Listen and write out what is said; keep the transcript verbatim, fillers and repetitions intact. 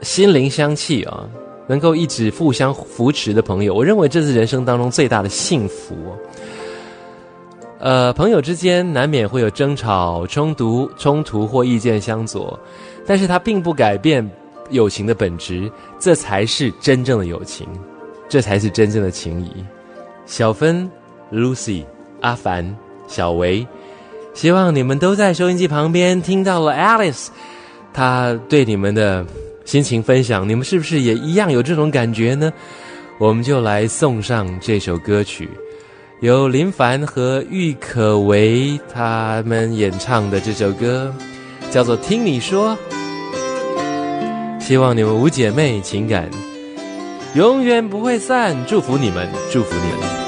心灵相契啊，能够一直互相扶持的朋友，我认为这是人生当中最大的幸福哦。呃，朋友之间难免会有争吵、冲突、冲突或意见相左，但是它并不改变友情的本质，这才是真正的友情，这才是真正的情谊。小芬、Lucy、阿凡、小维，希望你们都在收音机旁边听到了 Alice 她对你们的心情分享，你们是不是也一样有这种感觉呢？我们就来送上这首歌曲，由林凡和郁可唯他们演唱的这首歌叫做《听你说》，希望你们五姐妹情感永远不会散，祝福你们，祝福你们。